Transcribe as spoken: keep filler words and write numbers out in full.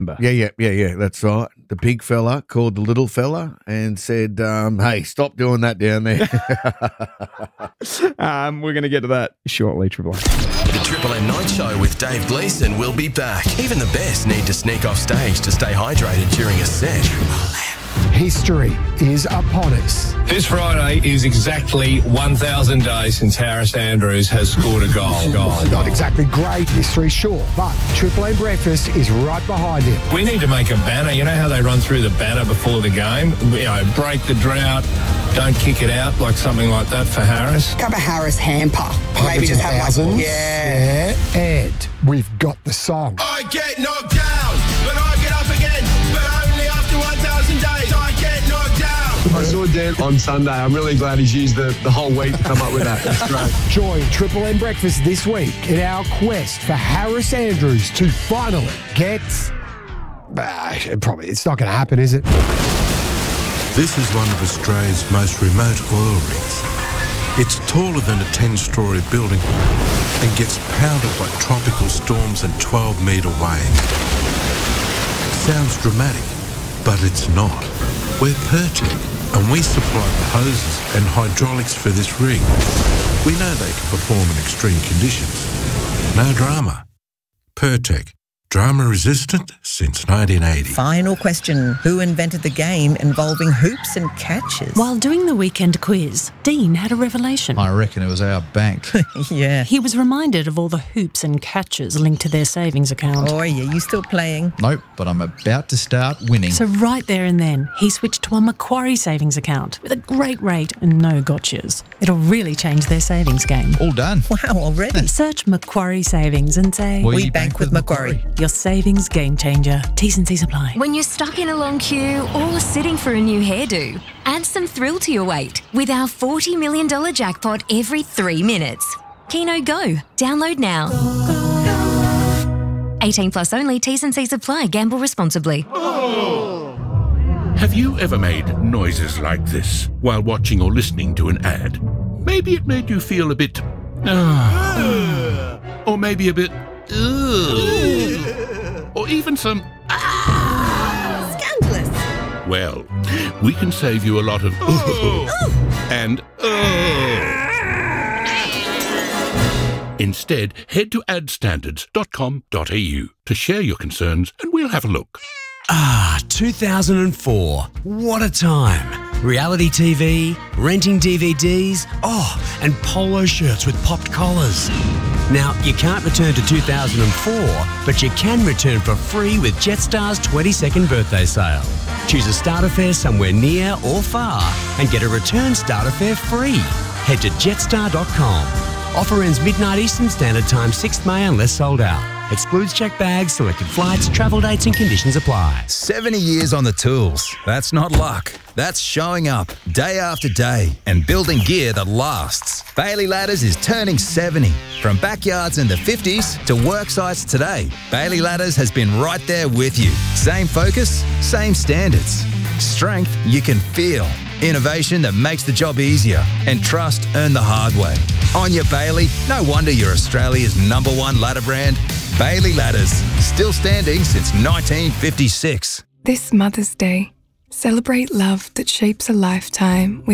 Yeah, yeah, yeah, yeah, that's right. The big fella called the little fella and said, um, hey, stop doing that down there. um, we're going to get to that shortly, Triple M. The Triple M Night Show with Dave Gleeson will be back. Even the best need to sneak off stage to stay hydrated during a set. History is upon us. This Friday is exactly one thousand days since Harris Andrews has scored a goal. goal. Not exactly great history, sure, but Triple M Breakfast is right behind him. We need to make a banner. You know how they run through the banner before the game? You know, break the drought, don't kick it out, like something like that for Harris. Have a Harris hamper. Maybe just have thousands. like, yeah. yeah. And we've got the song. I get knocked down, but I get up again. But only after one thousand days, I get knocked down. I saw Dan on Sunday. I'm really glad he's used the, the whole week to come up with that. That's great. Join Triple M Breakfast this week in our quest for Harris Andrews to finally get... Uh, probably, it's not going to happen, is it? This is one of Australia's most remote oil rigs. It's taller than a ten-storey building and gets pounded by tropical storms and twelve-metre waves. Sounds dramatic, but it's not. We're Pertec, and we supply the hoses and hydraulics for this rig. We know they can perform in extreme conditions. No drama. Pertec. Drama resistant since nineteen eighty. Final question. Who invented the game involving hoops and catches? While doing the weekend quiz, Dean had a revelation. I reckon it was our bank. Yeah. He was reminded of all the hoops and catches linked to their savings account. Oh, yeah, you still playing? Nope, but I'm about to start winning. So right there and then, he switched to a Macquarie savings account with a great rate and no gotchas. It'll really change their savings game. All done. Wow, already? Search Macquarie Savings and say, We, we bank, bank with, with Macquarie. Macquarie. Your savings game changer. T's and C's apply. When you're stuck in a long queue or sitting for a new hairdo, add some thrill to your wait with our forty million dollars jackpot every three minutes. Keno Go. Download now. eighteen plus only. T's and C's apply. Gamble responsibly. Oh. Have you ever made noises like this while watching or listening to an ad? Maybe it made you feel a bit... Uh, or maybe a bit... Ugh, or even some... Ah, scandalous. Well, we can save you a lot of... Oh. And... Oh. Instead, head to ad standards dot com dot a u to share your concerns and we'll have a look. Ah, two thousand four. What a time. Reality T V, renting D V Ds, oh, and polo shirts with popped collars. Now, you can't return to two thousand four, but you can return for free with Jetstar's twenty-second birthday sale. Choose a starter fare somewhere near or far and get a return starter fare free. Head to jetstar dot com. Offer ends midnight Eastern Standard Time, sixth of May unless sold out. Excludes checked bags, selected flights, travel dates and conditions apply. seventy years on the tools. That's not luck. That's showing up day after day and building gear that lasts. Bailey Ladders is turning seventy. From backyards in the fifties to work sites today, Bailey Ladders has been right there with you. Same focus, same standards. Strength you can feel. Innovation that makes the job easier. And trust earned the hard way. On your Bailey, no wonder you're Australia's number one ladder brand. Bailey Ladders, still standing since nineteen fifty-six. This Mother's Day, celebrate love that shapes a lifetime with